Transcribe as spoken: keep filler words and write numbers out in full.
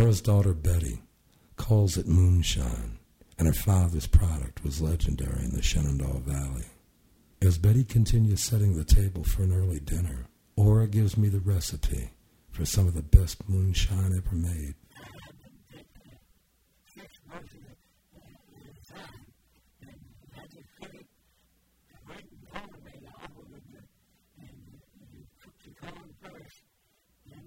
Laura's daughter Betty calls it moonshine, and her father's product was legendary in the Shenandoah Valley. As Betty continues setting the table for an early dinner, Laura gives me the recipe for some of the best moonshine ever made. Six months of it, uh, time, and I just put it